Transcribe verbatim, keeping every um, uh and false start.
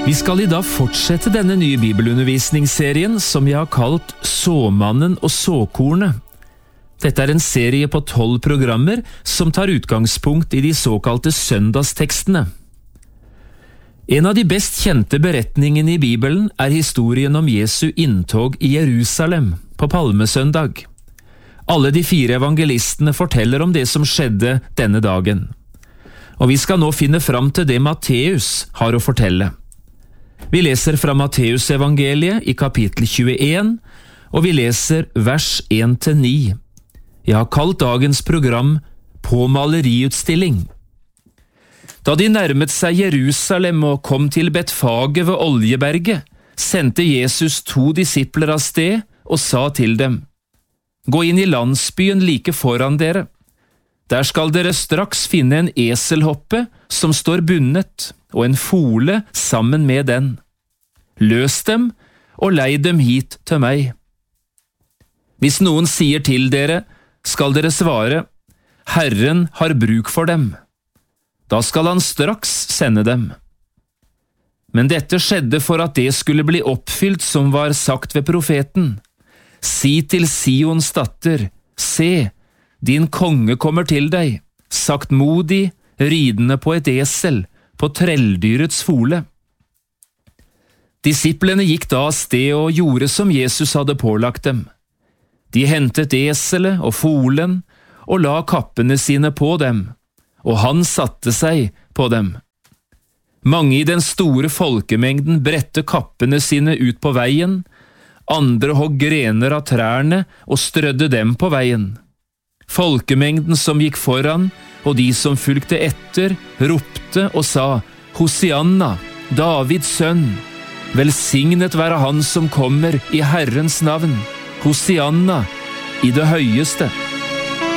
Vi skal i dag fortsette denne nye bibelundervisningsserien som vi har kalt Såmannen og såkornet. Dette er en serie på tolv programmer som tar utgangspunkt i de såkalte søndagstekstene. En av de best kjente beretningene i Bibelen er historien om Jesu inntog i Jerusalem på Palmesøndag. Alle de fire evangelistene forteller om det som skjedde denne dagen. Og vi skal nå finne fram til det Matteus har å fortelle. Vi leser fra Matteus-evangeliet i kapittel tjueen, og vi leser vers én til ni. Jeg har kalt dagens program På maleriutstilling. Da de nærmet seg Jerusalem og kom til Betfage ved Oljeberget, sendte Jesus to disipler av sted og sa til dem: Gå inn i landsbyen like foran dere. Der skal dere straks finne en eselhoppe som står bundet, og en fole sammen med den. Løs dem, og leid dem hit til meg. Hvis noen sier til dere, skal dere svare, Herren har bruk for dem. Da skal han straks sende dem. Men dette skjedde for at det skulle bli oppfylt som var sagt ved profeten. Si til Sions datter, se, din konge kommer til deg, saktmodig, ridende på et esel, på trelldyrets fole. Disiplene gikk da av sted og gjorde som Jesus hadde pålagt dem. De hentet eselet og folen og la kappene sine på dem, og han satte seg på dem. Mange i den store folkemengden bredte kappene sine ut på veien, andre hogg grener av trærne og strødde dem på veien. Folkemengden som gikk foran, og de som fulgte etter, ropte og sa, Hosianna, Davids sønn, velsignet være han som kommer i Herrens navn, Hosianna, i det høyeste.